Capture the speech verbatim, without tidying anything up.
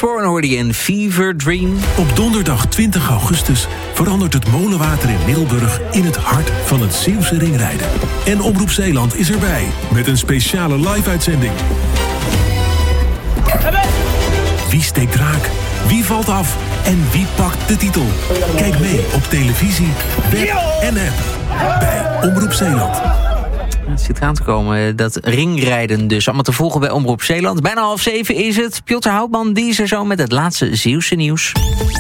Warren hoorde je in Fever Dream. Op donderdag twintig augustus verandert het molenwater in Middelburg in het hart van het Zeeuwse ringrijden. En Omroep Zeeland is erbij met een speciale live-uitzending. Wie steekt raak? Wie valt af? En wie pakt de titel? Kijk mee op televisie, web en app bij Omroep Zeeland. Het zit eraan te komen, dat ringrijden dus. Allemaal te volgen bij Omroep Zeeland. Bijna half zeven is het. Piotr Houtman, die is er zo met het laatste Zeeuwse nieuws.